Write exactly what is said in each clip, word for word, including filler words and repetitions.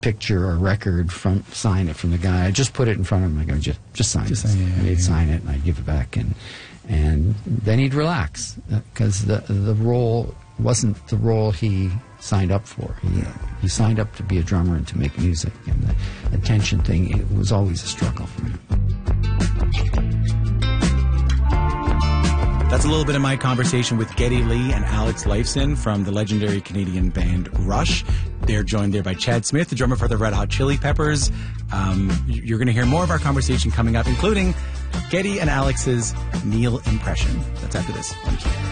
picture or record, from sign it from the guy. I just put it in front of him. I go, just just sign Just it. sign it, yeah, and he'd yeah. sign it, and I'd give it back, and and then he'd relax because the the role wasn't the role he signed up for. He he signed up to be a drummer and to make music, and the attention thing, it was always a struggle for him. That's a little bit of my conversation with Geddy Lee and Alex Lifeson from the legendary Canadian band Rush. They're joined there by Chad Smith, the drummer for the Red Hot Chili Peppers. Um, you're going to hear more of our conversation coming up, including Geddy and Alex's Neil impression. That's after this. Thank you.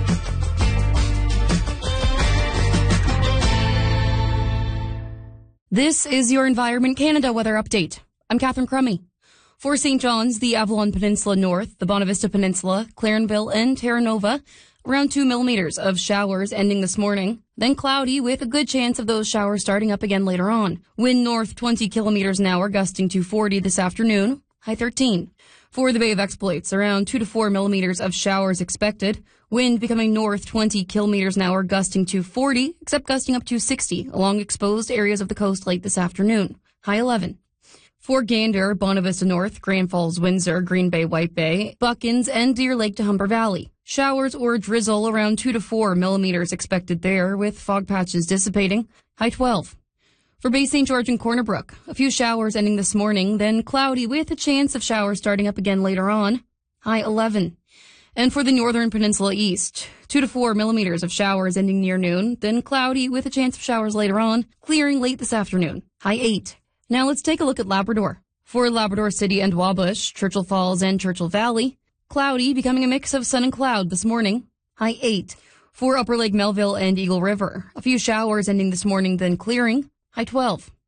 This is your Environment Canada weather update. I'm Catherine Crummy. For Saint John's, the Avalon Peninsula North, the Bonavista Peninsula, Clarenville, and Terra Nova, around two millimeters of showers ending this morning, then cloudy with a good chance of those showers starting up again later on. Wind north twenty kilometers an hour, gusting to forty this afternoon, high thirteen. For the Bay of Exploits, around two to four millimeters of showers expected. Wind becoming north twenty kilometers an hour, gusting to forty, except gusting up to sixty along exposed areas of the coast late this afternoon, high eleven. For Gander, Bonavista North, Grand Falls, Windsor, Green Bay, White Bay, Buckins, and Deer Lake to Humber Valley. Showers or drizzle around two to four millimeters expected there, with fog patches dissipating, high twelve. For Bay Saint George and Corner Brook, a few showers ending this morning, then cloudy with a chance of showers starting up again later on, high eleven. And for the Northern Peninsula East, two to four millimeters of showers ending near noon, then cloudy with a chance of showers later on, clearing late this afternoon, high eight. Now let's take a look at Labrador. For Labrador City and Wabush, Churchill Falls and Churchill Valley, cloudy, becoming a mix of sun and cloud this morning, high eight. For Upper Lake Melville and Eagle River, a few showers ending this morning, then clearing, high twelve.